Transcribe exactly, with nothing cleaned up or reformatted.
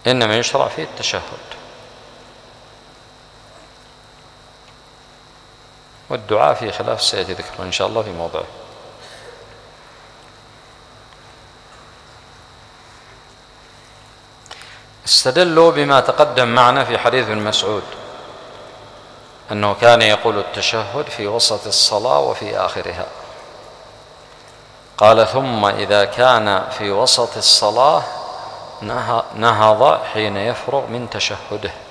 إنما يشرع فيه التشهد، والدعاء في خلاف سيأتي ذكره إن شاء الله في موضعه. استدلوا بما تقدم معنا في حديث ابن مسعود أنه كان يقول التشهد في وسط الصلاة وفي آخرها. قال: ثم إذا كان في وسط الصلاة نهض حين يفرغ من تشهده.